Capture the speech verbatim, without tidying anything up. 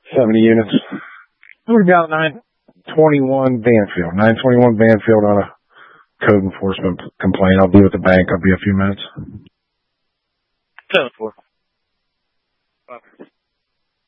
seventy units. We're down nine twenty-one Banfield. nine twenty-one Banfield on a code enforcement complaint. I'll be with the bank. I'll be a few minutes. seven four.